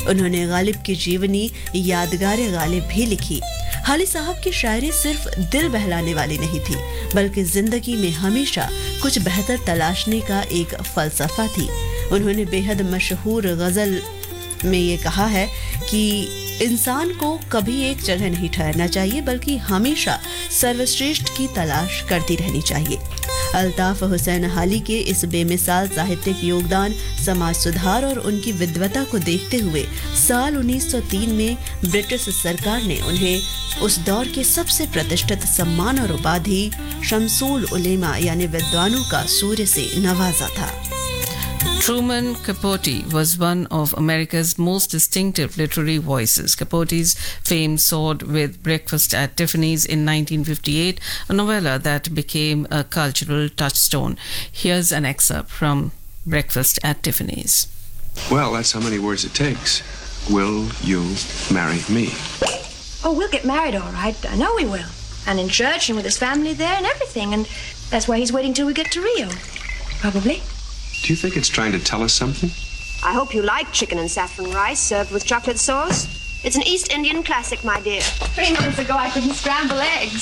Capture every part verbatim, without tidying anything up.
उन्होंने गालिब की जीवनी यादगार गालिब भी लिखी। हाली साहब की शायरी सिर्फ दिल बहलाने वाली नहीं थी, बल्कि जिंदगी में हमेशा कुछ बेहतर तलाशने का एक फलसफा थी। उन्होंने बेहद मशहूर गजल में ये कहा है कि इंसान को कभी एक जगह नहीं ठहरना चाहिए, बल्कि हमेशा सर्वश्रेष्ठ की तलाश करती रहनी चाहिए। अल्ताफ हुसैन हाली के इस बेमिसाल साहित्यिक योगदान, समाज सुधार और उनकी विद्वता को देखते हुए साल उन्नीस सौ तीन में ब्रिटिश सरकार ने उन्हें उस दौर के सबसे प्रतिष्ठित सम्मान और उपाधि शमसूल उलेमा यानी विद्वानों का सूर्य से नवाजा था। Truman Capote was one of America's most distinctive literary voices. Capote's fame soared with Breakfast at Tiffany's in nineteen fifty-eight, a novella that became a cultural touchstone. Here's an excerpt from Breakfast at Tiffany's. Well, that's how many words it takes. Will you marry me? Oh, we'll get married, all right. I know we will. And in church and with his family there and everything. And that's why he's waiting till we get to Rio. Probably. Do you think it's trying to tell us something? I hope you like chicken and saffron rice served with chocolate sauce. It's an East Indian classic, my dear. Three months ago, I couldn't scramble eggs.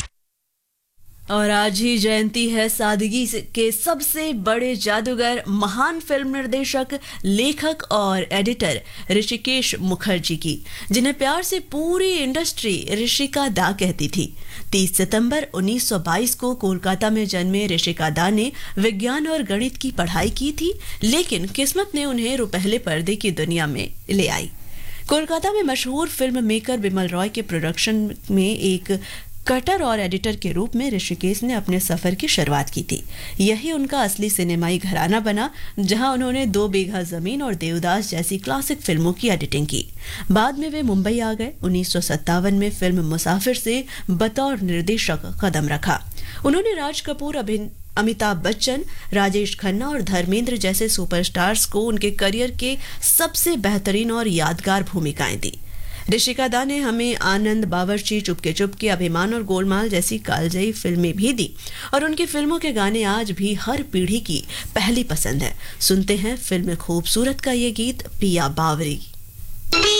और आज ही जयंती है सादगी के सबसे बड़े जादूगर, महान film निर्देशक, लेखक और एडिटर ऋषिकेश मुखर्जी की, जिन्हें प्यार से पूरी इंडस्ट्री ऋषिका दा कहती थी। तीस सितंबर उन्नीस सौ बाईस को कोलकाता में जन्मे ऋषिका दा ने विज्ञान और गणित की पढ़ाई की थी, लेकिन किस्मत ने उन्हें रुपहले पर्दे की दुनिया में ले आई। कोलकाता में मशहूर फिल्म मेकर बिमल रॉय के प्रोडक्शन में एक कटर और एडिटर के रूप में ऋषिकेश ने अपने सफर की शुरुआत की थी। यही उनका असली सिनेमाई घराना बना, जहां उन्होंने दो बीघा जमीन और देवदास जैसी क्लासिक फिल्मों की एडिटिंग की। बाद में वे मुंबई आ गए। उन्नीस सौ सत्तावन में फिल्म मुसाफिर से बतौर निर्देशक कदम रखा। उन्होंने राज कपूर, अमिताभ बच्चन, राजेश खन्ना और धर्मेंद्र जैसे सुपरस्टार्स को उनके करियर के सबसे बेहतरीन और यादगार भूमिकाएं दी। ऋषिका दा ने हमें आनंद, बावर्ची, चुपके चुपके, अभिमान और गोलमाल जैसी कालजयी फिल्में भी दी, और उनकी फिल्मों के गाने आज भी हर पीढ़ी की पहली पसंद है। सुनते हैं फिल्म खूबसूरत का ये गीत, पिया बावरी।